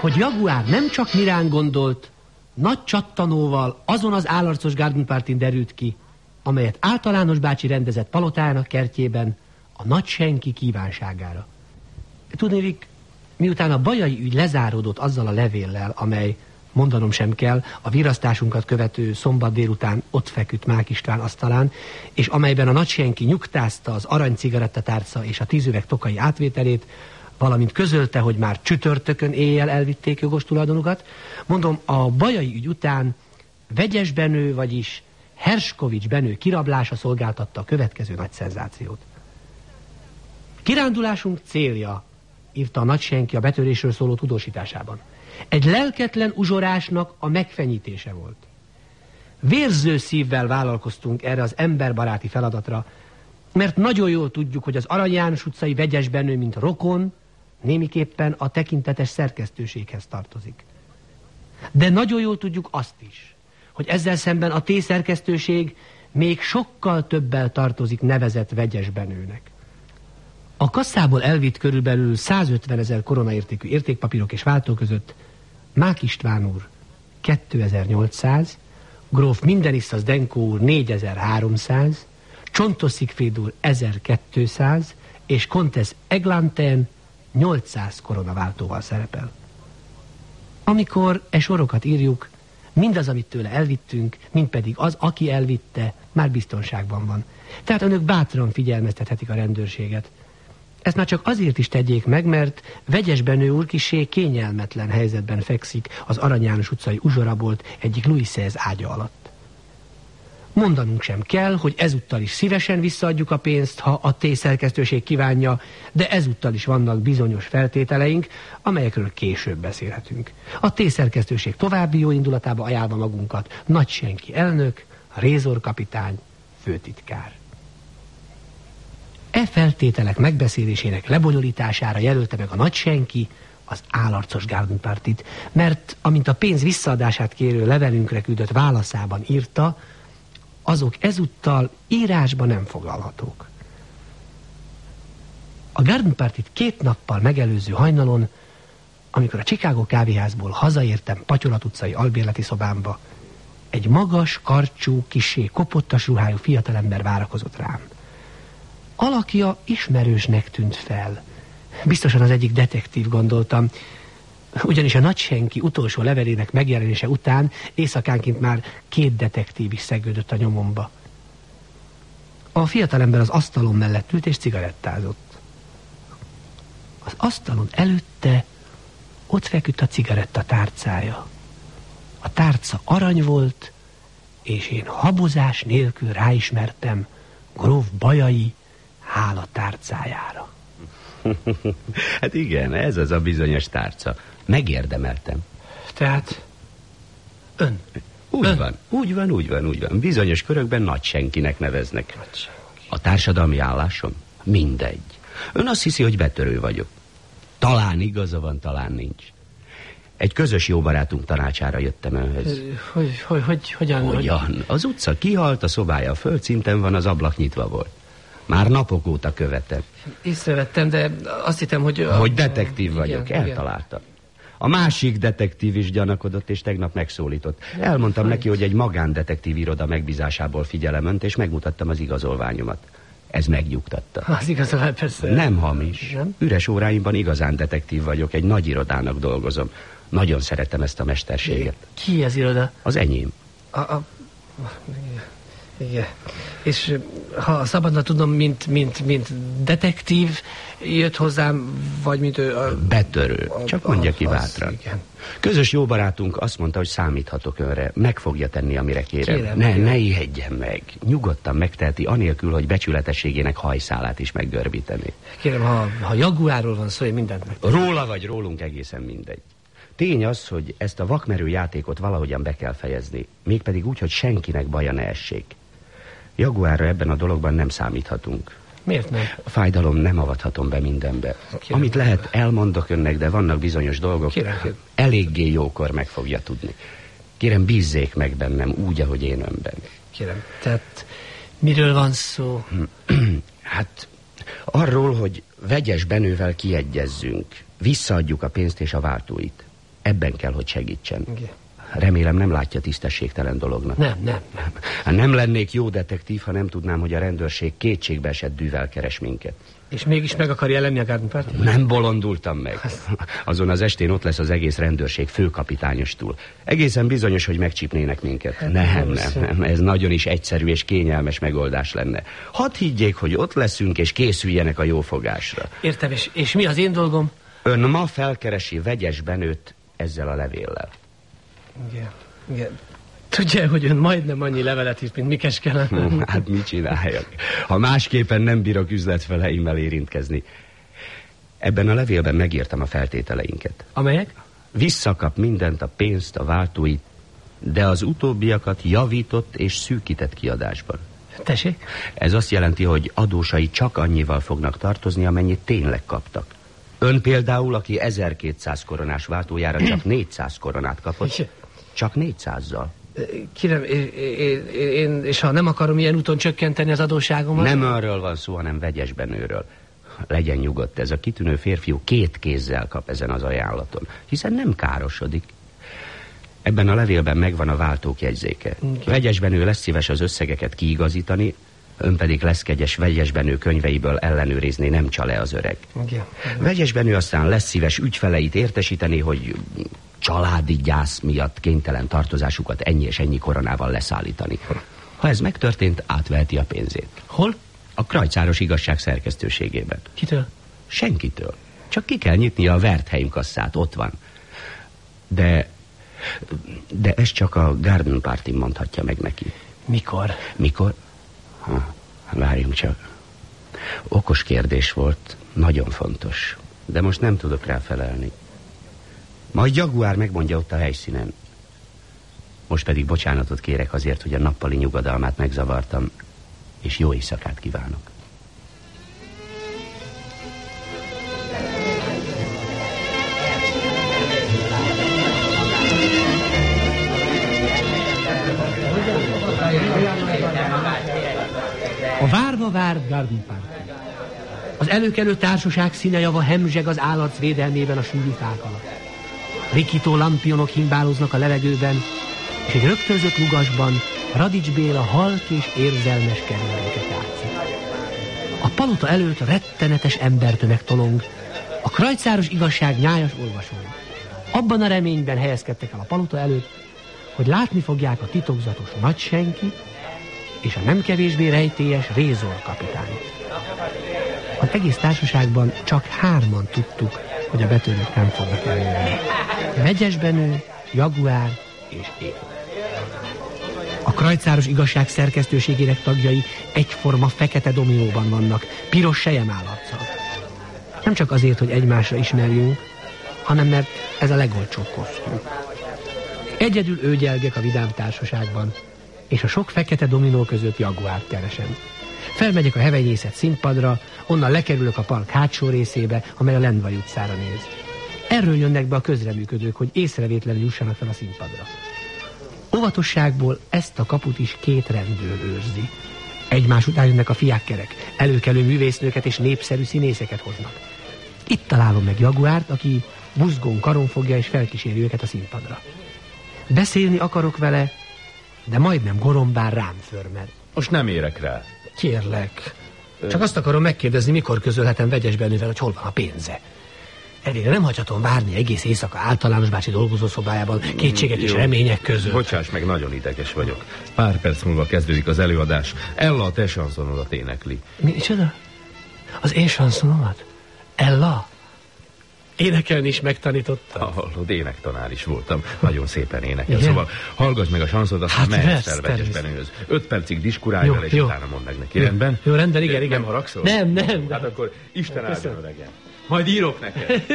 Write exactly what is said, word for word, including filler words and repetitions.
hogy Jaguár nem csak mirán gondolt, nagy csattanóval azon az állarcos garden partin derült ki, amelyet Általános bácsi rendezett palotájának kertjében a nagy senki kívánságára. Tudnélik, miután a bajai ügy lezáródott azzal a levéllel, amely, mondanom sem kell, a virasztásunkat követő szombat délután ott feküdt Mák István asztalán, és amelyben a nagy senki nyugtázta az arany cigarettatárca és a tíz üveg tokai átvételét, valamint közölte, hogy már csütörtökön éjjel elvitték jogos tulajdonukat. Mondom, a bajai ügy után Vegyes Benő, vagyis Herskovics Benő kirablása szolgáltatta a következő nagy szenzációt. Kirándulásunk célja, írta a nagy senki a betörésről szóló tudósításában, egy lelketlen uzsorásnak a megfenyítése volt. Vérző szívvel vállalkoztunk erre az emberbaráti feladatra, mert nagyon jól tudjuk, hogy az Arany János utcai Vegyes Benő, mint rokon, némiképpen a tekintetes szerkesztőséghez tartozik. De nagyon jól tudjuk azt is, hogy ezzel szemben a T-szerkesztőség még sokkal többel tartozik nevezett Vegyes Benőnek. A kasszából elvitt körülbelül százötvenezer koronaértékű értékpapírok és váltó között Mák István úr kétezer-nyolcszáz, gróf Mindenissza Zdenko úr négyezer-háromszáz, Csontos Szigfried úr ezerkétszáz és Kontesz Eglanten nyolcszáz koronaváltóval szerepel. Amikor e sorokat írjuk, mindaz, amit tőle elvittünk, mind pedig az, aki elvitte, már biztonságban van. Tehát önök bátran figyelmeztethetik a rendőrséget. Ezt már csak azért is tegyék meg, mert Vegyes Benő úr kissé kényelmetlen helyzetben fekszik az Arany János utcai uzsorabolt egyik Louis század ágya alatt. Mondanunk sem kell, hogy ezúttal is szívesen visszaadjuk a pénzt, ha a T-szerkesztőség kívánja, de ezúttal is vannak bizonyos feltételeink, amelyekről később beszélhetünk. A T-szerkesztőség további jó indulatába ajánlva magunkat, Nagy Senki elnök, Rézor kapitány, főtitkár. E feltételek megbeszélésének lebonyolítására jelölte meg a Nagy Senki az állarcos garden partit, mert amint a pénz visszaadását kérő levelünkre küldött válaszában írta, azok ezúttal írásban nem foglalhatók. A garden partit két nappal megelőző hajnalon, amikor a Chicago kávéházból hazaértem Patyolat utcai albérleti szobámba, egy magas, karcsú, kissé kopottas ruhájú fiatalember várakozott rám. Alakja ismerősnek tűnt fel. Biztosan az egyik detektív, gondoltam, ugyanis a Nagy Senki utolsó levelének megjelenése után éjszakánként már két detektív is szegődött a nyomomba. A fiatalember az asztalon mellett ült és cigarettázott. Az asztalon előtte ott feküdt a cigaretta tárcája. A tárca arany volt, és én habozás nélkül ráismertem gróf Bajai hála tárcájára. Hát igen, ez az a bizonyos tárca. Megérdemeltem. Tehát ön? Úgy ön. van, úgy van, úgy van, úgy van. Bizonyos körökben Nagy Senkinek neveznek. Nagy Senki. A társadalmi állásom? Mindegy. Ön azt hiszi, hogy betörő vagyok. Talán igaza van, talán nincs. Egy közös jó barátunk tanácsára jöttem önhöz. Hogy, hogy, hogy, hogyan? Hogyan? Az utca kihalt, a szobája a földszinten van, az ablak nyitva volt. Már napok óta követem. Észrevettem, de azt hittem, hogy... A... Hogy detektív vagyok, igen, eltaláltam. A másik detektív is gyanakodott, és tegnap megszólított. Elmondtam neki, hogy egy magándetektív iroda megbízásából figyelem önt, és megmutattam az igazolványomat. Ez megnyugtatta. Az igazolvány persze. Nem hamis. Nem? Üres óráimban igazán detektív vagyok, egy nagy irodának dolgozom. Nagyon szeretem ezt a mesterséget. Ki az iroda? Az enyém. A... a... Igen. És ha szabadna tudnom, mint, mint, mint detektív jött hozzám, vagy mint ő... A, Betörő. Csak mondja ki bátran. Igen. Közös jó barátunk azt mondta, hogy számíthatok önre. Meg fogja tenni, amire kérem. Kérem, ne, kérem. ne ijedjen meg. Nyugodtan megteheti, anélkül, hogy becsületességének hajszálát is meggörbíteni. Kérem, ha, ha Jaguárról van szó, én mindent megtenni. Róla vagy rólunk egészen mindegy. Tény az, hogy ezt a vakmerő játékot valahogyan be kell fejezni. Mégpedig úgy, hogy senkinek baja ne essék. Jaguárra ebben a dologban nem számíthatunk. Miért nem? A fájdalom nem avathatom be mindenbe. Kérem. Amit lehet, elmondok önnek, de vannak bizonyos dolgok. Kérem, kérem. Eléggé jókor meg fogja tudni. Kérem, bízzék meg bennem úgy, ahogy én önben. Kérem, tehát miről van szó? Hát arról, hogy Vegyes Benővel kiegyezzünk. Visszaadjuk a pénzt és a váltóit. Ebben kell, hogy segítsen. Igen. Remélem nem látja tisztességtelen dolognak. Nem, nem, nem. Nem lennék jó detektív, ha nem tudnám, hogy a rendőrség kétségbe esett dűvel keres minket. És mégis meg akarja lenni a Garden Party? Nem bolondultam meg. Azon az estén ott lesz az egész rendőrség főkapitányostól. Egészen bizonyos, hogy megcsípnének minket. Hát nem, nem, nem. Ez nagyon is egyszerű és kényelmes megoldás lenne. Hadd higgyék, hogy ott leszünk, és készüljenek a jófogásra. Értem, és, és mi az én dolgom? Ön ma felkeresi Vegyes Benőt ezzel a levéllel. Igen, igen. Tudja, hogy ön majdnem annyi levelet írt, mint Mikes Kelemen? Hát mit csináljak? Ha másképpen nem bírok üzletfeleimmel érintkezni. Ebben a levélben megírtam a feltételeinket. Amelyek? Visszakap mindent, a pénzt, a váltóit, de az utóbbiakat javított és szűkített kiadásban. Tessék? Ez azt jelenti, hogy adósai csak annyival fognak tartozni, amennyit tényleg kaptak. Ön például, aki ezerkétszáz koronás váltójára csak négyszáz koronát kapott, csak négyszázzal. Kérem, én, én, én, és ha nem akarom ilyen úton csökkenteni az adósságomat? Nem arról van szó, hanem Vegyes Benőről. Legyen nyugodt, ez a kitűnő férfiú két kézzel kap ezen az ajánlaton, hiszen nem károsodik. Ebben a levélben megvan a váltók jegyzéke. Okay. Vegyes Benő lesz szíves az összegeket kiigazítani, ön pedig lesz kegyes Vegyes Benő könyveiből ellenőrizni, nem csal-e az öreg. Okay. Vegyes Benő aztán lesz szíves ügyfeleit értesíteni, hogy családi gyász miatt kénytelen tartozásukat ennyi és ennyi koronával leszállítani. Ha ez megtörtént, átveheti a pénzét. Hol? A Krajcáros Igazság szerkesztőségében. Kitől? Senkitől. Csak ki kell nyitnia a Wertheim kasszát, ott van. De... de ez csak a Garden Party mondhatja meg neki. Mikor? Mikor? Ha, várjunk csak. Okos kérdés volt, nagyon fontos. De most nem tudok rá felelni. Majd Jaguár megmondja ott a helyszínen. Most pedig bocsánatot kérek azért, hogy a nappali nyugodalmát megzavartam, és jó éjszakát kívánok. A várva várt Garden Party. Az előkelő társaság színejava hemzseg az állarc védelmében a sűrű fák alatt. Rikító lampionok himbáloznak a levegőben, és egy rögtönzött lugasban Radics Béla halk és érzelmes kerülőket játszik. A palota előtt rettenetes embertömeg tolong, a Krajcáros Igazság nyájas olvasói. Abban a reményben helyezkedtek el a palota előtt, hogy látni fogják a titokzatos nagysenki és a nem kevésbé rejtélyes Rézor kapitányt. Az egész társaságban csak hárman tudtuk, hogy a betörők nem fognak eljönni. Vegyes Benő, Jaguár és én. A Krajcáros Igazság szerkesztőségének tagjai egyforma fekete dominóban vannak, piros selyemállarccal. Nem csak azért, hogy egymásra ismerjünk, hanem mert ez a legolcsóbb kosztüm. Egyedül őgyelgek a vidám társaságban, és a sok fekete dominó között Jaguárt keresem. Felmegyek a Hevenyészet színpadra, onnan lekerülök a park hátsó részébe, amely a Lendvai utcára néz. Erről jönnek be a közreműködők, hogy észrevétlenül jussanak fel a színpadra. Óvatosságból ezt a kaput is két rendőr őrzi. Egymás után jönnek a fiákkerek, előkelő művésznőket és népszerű színészeket hoznak. Itt találom meg Jaguárt, aki buzgón karon fogja és felkíséri őket a színpadra. Beszélni akarok vele, de majdnem gorombán rám förmed. Most nem érek rá. Kérlek. Csak azt akarom megkérdezni, mikor közölhetem Vegyes Benővel, hogy hol van a pénze. Elére nem hagyhatom várni egész éjszaka általános bácsi dolgozószobájában, kétségek és remények között. Bocsáss meg, nagyon ideges vagyok. Pár perc múlva kezdődik az előadás. Ella a te sanzonodat énekli. Micsoda? Az én sanszonomat? Ella? Énekelni is megtanítottam. Hallod, énektanár is voltam. Nagyon szépen énekel. Igen? Szóval hallgass meg a sanszod, aztán Hát mehetsz persze, el Vegyes természetesen. Benőhöz. Öt percig diskurálj Jó, vele, és jó. utána mondd meg neki. Jó. Rendben? Jó, rendben, igen, igen. Nem haragszol? Nem, nem. Hát akkor Isten áldjon, öregem. Majd írok neked.